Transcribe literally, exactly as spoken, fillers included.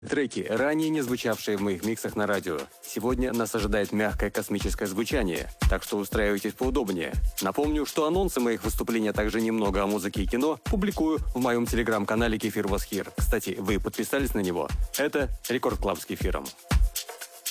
Треки, ранее не звучавшие в моих миксах на радио. Сегодня нас ожидает мягкое космическое звучание, так что устраивайтесь поудобнее. Напомню, что анонсы моих выступлений, а также немного о музыке и кино публикую в моем телеграм-канале Кефир Was Here. Кстати, вы подписались на него? Это Рекорд Клаб с Кефиром.